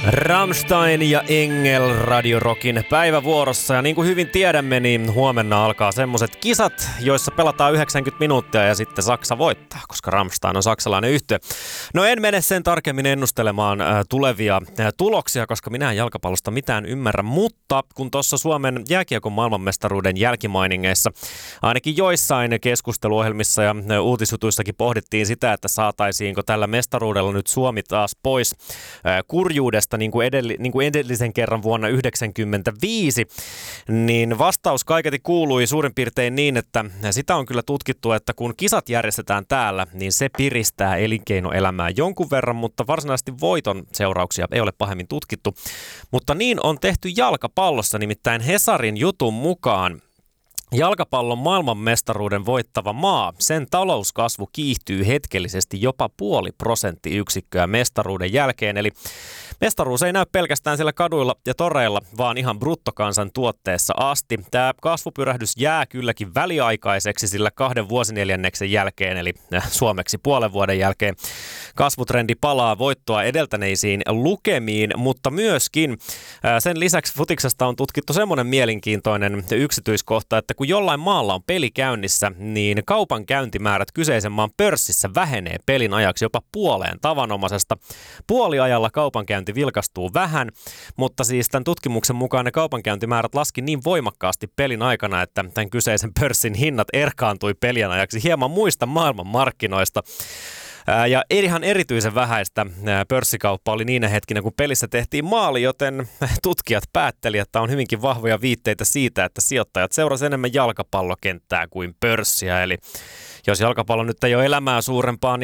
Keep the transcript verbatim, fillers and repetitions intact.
Rammstein ja Engel Radio Rockin päivävuorossa. Ja niin kuin hyvin tiedämme, niin huomenna alkaa semmoset kisat, joissa pelataan yhdeksänkymmentä minuuttia ja sitten Saksa voittaa, koska Rammstein on saksalainen yhtye. No en mene sen tarkemmin ennustelemaan äh, tulevia äh, tuloksia, koska minä en jalkapallosta mitään ymmärrä. Mutta kun tuossa Suomen jääkiekon maailmanmestaruuden jälkimainingeissa ainakin joissain keskusteluohjelmissa ja äh, uutisjutuissakin pohdittiin sitä, että saataisiinko tällä mestaruudella nyt Suomi taas pois äh, kurjuudesta, niin kuin, edelli, niin kuin edellisen kerran vuonna yhdeksänkymmentäviisi, niin vastaus kaiketi kuului suurin piirtein niin, että sitä on kyllä tutkittu, että kun kisat järjestetään täällä, niin se piristää elinkeinoelämää jonkun verran, mutta varsinaisesti voiton seurauksia ei ole pahemmin tutkittu. Mutta niin on tehty jalkapallossa, nimittäin Hesarin jutun mukaan jalkapallon maailmanmestaruuden voittava maa, sen talouskasvu kiihtyy hetkellisesti jopa puoli prosenttiyksikköä mestaruuden jälkeen. Eli mestaruus ei näy pelkästään siellä kaduilla ja toreilla, vaan ihan bruttokansantuotteessa asti. Tämä kasvupyrähdys jää kylläkin väliaikaiseksi, sillä kahden vuosineljänneksen jälkeen, eli suomeksi puolen vuoden jälkeen, kasvutrendi palaa voittoa edeltäneisiin lukemiin, mutta myöskin sen lisäksi futiksesta on tutkittu semmoinen mielenkiintoinen yksityiskohta, että kun jollain maalla on peli käynnissä, niin kaupankäyntimäärät kyseisen maan pörssissä vähenee pelin ajaksi jopa puoleen tavanomaisesta. Puoliajalla kaupankäynti vilkastuu vähän, mutta siis tämän tutkimuksen mukaan ne kaupankäyntimäärät laski niin voimakkaasti pelin aikana, että tämän kyseisen pörssin hinnat erkaantui pelin ajaksi hieman muista maailman markkinoista. Ja ihan erityisen vähäistä pörssikauppa oli niinä hetkinä, kun pelissä tehtiin maali, joten tutkijat päätteli, että on hyvinkin vahvoja viitteitä siitä, että sijoittajat seurasivat enemmän jalkapallokenttää kuin pörssiä. Eli jos jalkapallo nyt ei ole elämää suurempaa, niin